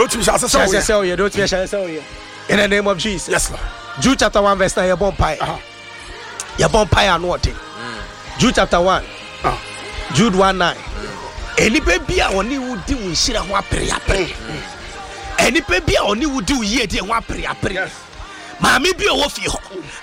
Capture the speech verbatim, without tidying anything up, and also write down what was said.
don't you shall say Yes, so you don't you shall say. In the name of Jesus. Yes, Lord. Jude chapter one verse nine. Your bon pie. Your bon pie and what? Jude chapter one. Jude one nine. Any baby I only would do we shira wa pray pray. Any baby I only would do ye de wa pray pray. Mami bi owo fi ho.